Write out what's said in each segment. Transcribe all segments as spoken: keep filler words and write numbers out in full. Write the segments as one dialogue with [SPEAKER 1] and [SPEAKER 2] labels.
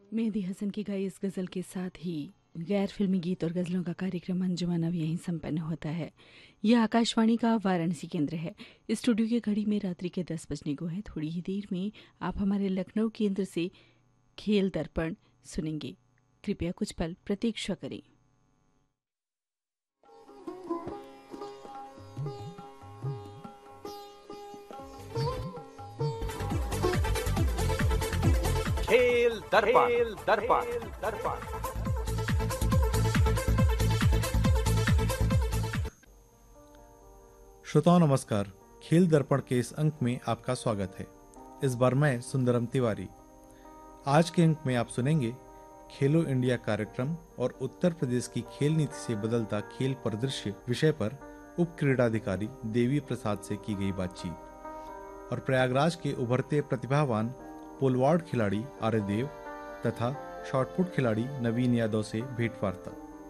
[SPEAKER 1] मेहदी हसन की गाई इस गज़ल के साथ ही गैर फिल्मी गीत और गज़लों का कार्यक्रम अंजुमन अब यहीं संपन्न होता है। यह आकाशवाणी का वाराणसी केंद्र है। स्टूडियो की घड़ी में रात्रि के दस बजने को है। थोड़ी ही देर में आप हमारे लखनऊ केंद्र से खेल दर्पण सुनेंगे। कृपया कुछ पल प्रतीक्षा करें।
[SPEAKER 2] खेल दर्पण खेल दर्पण दर्पण
[SPEAKER 3] श्रोताओं नमस्कार। खेल दर्पण के इस अंक में आपका स्वागत है। इस बार मैं सुंदरम तिवारी। आज के अंक में आप सुनेंगे खेलो इंडिया कार्यक्रम और उत्तर प्रदेश की खेल नीति से बदलता खेल परिदृश्य विषय पर उप क्रीड़ाधिकारी देवी प्रसाद से की गई बातचीत और प्रयागराज के उभरते प्रतिभावान पोलवाल्ट खिलाड़ी आर्यदेव तथा शॉटपुट खिलाड़ी नवीन यादव से भेंटवार्ता।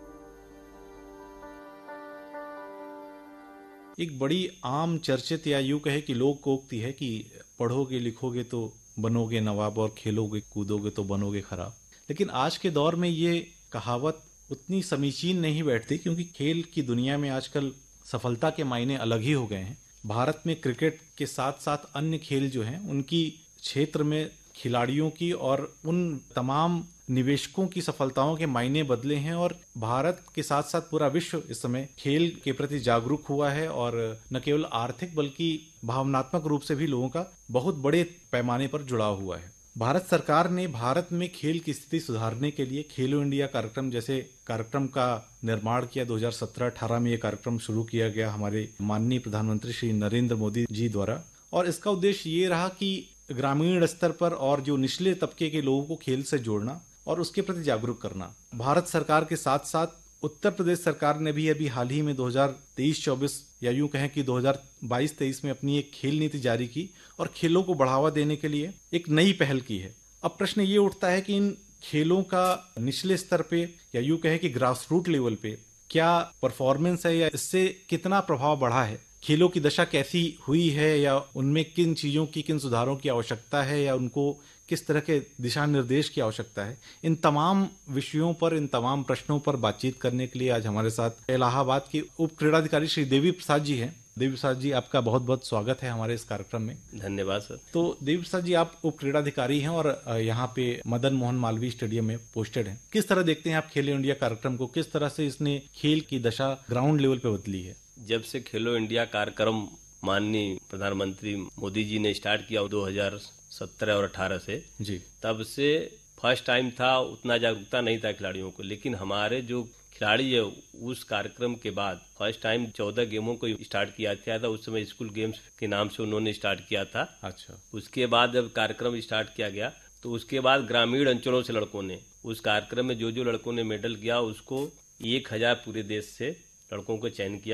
[SPEAKER 3] एक बड़ी आम चर्चित या यूं कहे कि लोकोक्ति है कि पढ़ोगे लिखोगे तो बनोगे नवाब और खेलोगे कूदोगे तो बनोगे खराब। लेकिन आज के दौर में ये कहावत उतनी समीचीन नहीं बैठती, क्योंकि खेल की दुनिया में आजकल सफलता के मायने अलग ही हो गए हैं। भारत में क्रिकेट के साथ साथ अन्य खेल जो हैं उनकी क्षेत्र में खिलाड़ियों की और उन तमाम निवेशकों की सफलताओं के मायने बदले हैं और भारत के साथ साथ पूरा विश्व इस समय खेल के प्रति जागरूक हुआ है और न केवल आर्थिक बल्कि भावनात्मक रूप से भी लोगों का बहुत बड़े पैमाने पर जुड़ाव हुआ है। भारत सरकार ने भारत में खेल की स्थिति सुधारने के लिए खेलो इंडिया कार्यक्रम जैसे कार्यक्रम का निर्माण किया। दो हज़ार सत्रह अठारह में ये कार्यक्रम शुरू किया गया हमारे माननीय प्रधानमंत्री श्री नरेंद्र मोदी जी द्वारा, और इसका उद्देश्य ये रहा कि ग्रामीण स्तर पर और जो निचले तबके के लोगों को खेल से जोड़ना और उसके प्रति जागरूक करना। भारत सरकार के साथ साथ उत्तर प्रदेश सरकार ने भी अभी हाल ही में दो हज़ार तेईस चौबीस या यूं कहें कि दो हज़ार बाईस तेईस में अपनी एक खेल नीति जारी की और खेलों को बढ़ावा देने के लिए एक नई पहल की है। अब प्रश्न ये उठता है कि इन खेलों का निचले स्तर पे या यूं कहें कि ग्रास रूट लेवल पे क्या परफॉर्मेंस है या इससे कितना प्रभाव बढ़ा है, खेलों की दशा कैसी हुई है या उनमें किन चीज़ों की किन सुधारों की आवश्यकता है या उनको किस तरह के दिशा निर्देश की आवश्यकता है। इन तमाम विषयों पर, इन तमाम प्रश्नों पर बातचीत करने के लिए आज हमारे साथ इलाहाबाद के उप क्रीड़ाधिकारी श्री देवी प्रसाद जी हैं। देवी प्रसाद जी, आपका बहुत बहुत स्वागत है हमारे इस कार्यक्रम में।
[SPEAKER 4] धन्यवाद सर।
[SPEAKER 3] तो देवी प्रसाद जी, आप उप क्रीड़ाधिकारी हैं और यहाँ पे मदन मोहन मालवीय स्टेडियम में पोस्टेड हैं। किस तरह देखते हैं आप खेलो इंडिया कार्यक्रम को, किस तरह से इसने खेल की दशा ग्राउंड लेवल पे बदली है?
[SPEAKER 4] जब से खेलो इंडिया कार्यक्रम माननीय प्रधानमंत्री मोदी जी ने स्टार्ट किया दो हज़ार सत्रह और अठारह से
[SPEAKER 3] जी,
[SPEAKER 4] तब से फर्स्ट टाइम था, उतना जागरूकता नहीं था खिलाड़ियों को, लेकिन हमारे जो खिलाड़ी है उस कार्यक्रम के बाद फर्स्ट टाइम चौदह गेमों को स्टार्ट किया किया था। उस समय स्कूल गेम्स के नाम से उन्होंने स्टार्ट किया था।
[SPEAKER 3] अच्छा।
[SPEAKER 4] उसके बाद जब कार्यक्रम स्टार्ट किया गया तो उसके बाद ग्रामीण अंचलों से लड़कों ने उस कार्यक्रम में जो जो लड़कों ने मेडल किया उसको एक हजार पूरे देश से लड़कों को चयन किया